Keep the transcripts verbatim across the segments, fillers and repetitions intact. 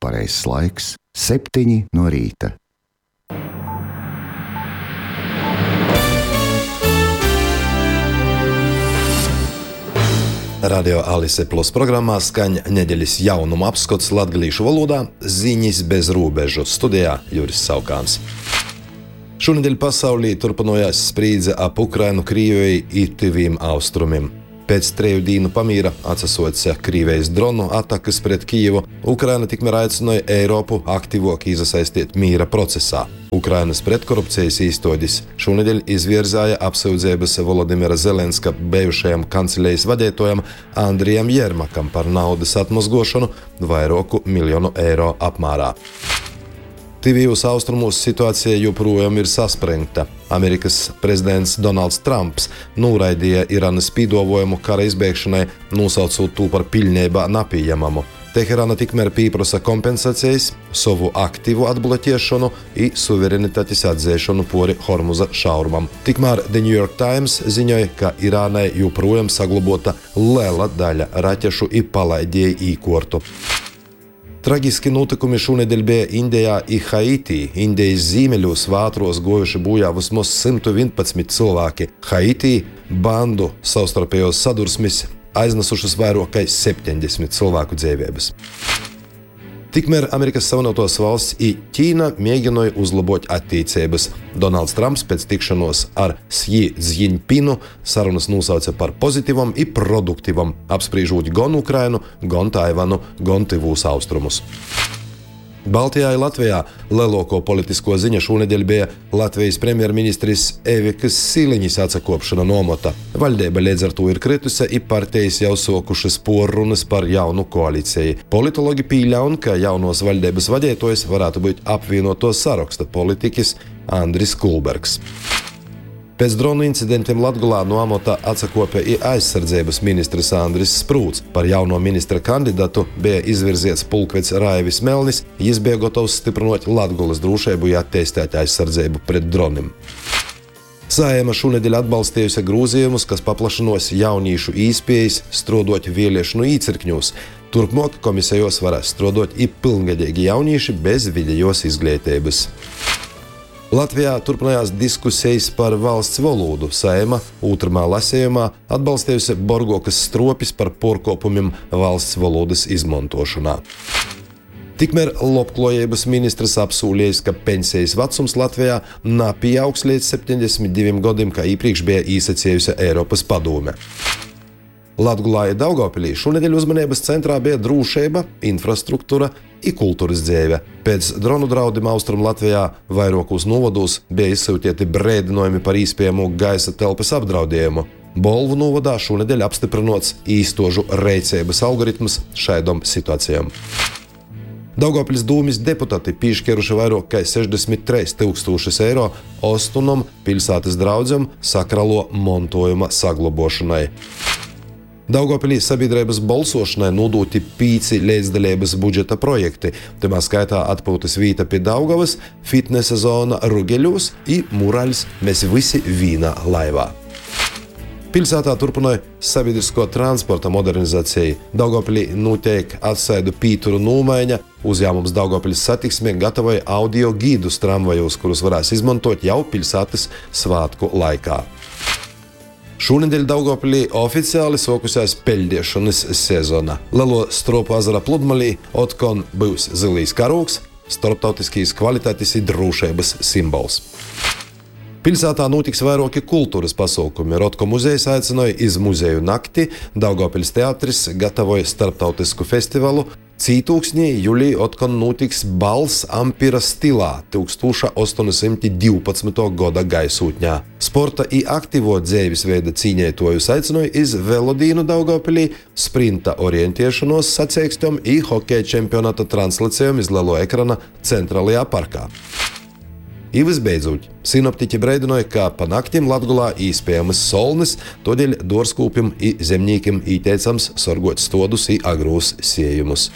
pareizs laiks - septiņi no rīta. Radio Alise Plus programmā skaņa nedēļas jaunuma apskats latgalīšu valodā ziņas bez robežu. Studijā Juris Saukāns. Šonedēļ pasaulī turpinājās sprīdze ap Ukrainu, Krievijai i tuviem austrumiem. Pēc treju dīnu pamīra atsasoca Krievijas dronu atakas pret Kijevu, Ukraina tikmēr aicināja Eiropu aktīvāk iesaistīt mīra procesā. Ukrainas pretkorupcijas īstodis šonedēļ izvirzāja apsūdzības Volodimira Zelenska bijušajam kancelejas vadītājam Andrijam Jermakam par naudas atmazgošanu vairāku miljonu eiro apmērā. Tuvijos austrumos situācija joprojām ir saspringta. Amerikas prezidents Donalds Trumps noraidīja Irānas pīdavojumu kara izbeigšanai, nosaucot to par pilnībā nepieņemamu. Teherāna tikmēr pieprasa kompensācijas, savu aktīvu atbloķēšanu un suverenitātes atzīšanu pori Hormuza šaurumam. Tikmēr The New York Times ziņoja, ka Irānai joprojām saglabāta liela daļa raķešu un palaidīju īkortu. Traģiski notikumi šonedēļ bija Indijā un Haitī. Indijas ziemeļos vātros gojuši bojā vismaz simt vienpadsmit cilvēki. Haitī bandu savstarpējos sadursmes aiznesušas vairāk kā septiņdesmit cilvēku dzīvības. Tikmēr Amerikas Savienotās valsts un Ķīna mēģināja uzlabot attiecības. Donalds Trumps pēc tikšanos ar Sji Dzjiņpinu sarunas nosauca par pozitīvam un produktīvam, apspriežot gan Ukrainu, gan Taivanu, gan tuvos austrumus. Baltijā un Latvijā lielāko politisko ziņu šonedēļ bija Latvijas premjerministris Evikas Siliņas atsakopšana no amata. Valdība līdz ar to ir kritusi un partijas jau sokušas porrunas par jaunu koalīciju. Politologi pieļauj, ka jaunos valdības vadītājs varētu būt apvienoto saraksta politiķis Andris Kulbergs. Pēc dronu incidentiem Latgolā no amata atsakopa i aizsardzības ministrs Andris Sprūts. Par jauno ministra kandidātu bija izvirzīts pulkvedis Raivis Melnis. Jis bija gatavs stiprinot Latgolas drošību un attīstīt aizsardzību pret droniem. Saeima šonedēļ atbalstījusi grozījumus, kas paplašinos jauniešu iespējas strādāt vēlēšanu īcirkņos. Turpmāk komisijos varēs strādāt i pilngadīgi jaunieši bez vidējos izglītības. Latvijā turpinājās diskusijas par valsts valodu. Saeima otrajā lasījumā atbalstījusi Borgokas stropis par pārkāpumiem valsts valodas izmantošanā. Tikmēr labklājības ministrs apsolījis, ka pensijas vecums Latvijā nepieaugs līdz septiņdesmit diviem gadiem, kā iepriekš bija īsacējusi Eiropas padome. Latgolā un Daugavpilī šonedēļ uzmanības centrā bija drošība, infrastruktūra un kultūras dzīve. Pēc dronu draudiem Austrum Latvijā vairākos novados bija izsūtīti brēdinājumi par iespējamu gaisa telpas apdraudējumu. Bolvu novadā šonedēļ apstiprināts īstožu rēcības algoritms šādām situācijām. Daugavpils dūmis deputāti piešķēruši vairāk kā sešdesmit trīs tūkstošus eiro Ostunam pilsētas draudzam sakralo montojuma saglabošanai. Daugavpilī sabiedrības balsošanai nodoti pīci līdzdalības budžeta projekti, tamā skaitā atpūtas vīta pie Daugavas, fitnesa zona Rugeļos un muraļs Mēs visi vīnā laivā. Pilsētā turpināja sabiedrisko transporta modernizāciju. Daugavpilī notiek atsaidu pīturu nomaiņa. Uzņēmums Daugavpiļas satiksmē gatavoja audio gīdus tramvajos, kurus varēs izmantot jau pilsētas svātku laikā. Šonedēļ Daugavpilī oficiāli sokusies peļdiešanas sezona. Lielo Stropu ezera pludmalī otkon būs zilīs karūks, starptautiskīs kvalitātes un drošības simbols. Pilsētā notiks vairāki kultūras pasākumi. Rotko muzejs aicināja iz muzeju nakti, Daugavpils teatris gatavoja starptautisku festivālu. Cītūksnī jūlijā otkon notiks bals ampira stilā tūkstoš astoņsimt divpadsmitā gada gaisotņā. Sporta i aktīvo dzīves veida cīņētojus aicināja iz velodīnu Daugavpilī, sprinta orientēšanos sacīkstam i hokeja čempionāta translācijām iz lielo ekrana centrālajā parkā. I visbeidzot, sinoptiķi brēdināja, ka pa naktim Latgolā iespējamas solnis, todēļ dārzkūpim i zemniekiem ieteicams sorgot stodus i agrūs sējumus.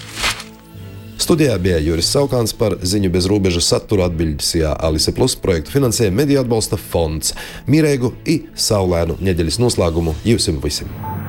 Studijā bija Juris Saukāns, par ziņu bez robežu saturu atbildīja Alise Plus projektu finansēja Mediju atbalsta fonds. Mīreigu i saulēnu nedēļas noslēgumu jūsim visiem!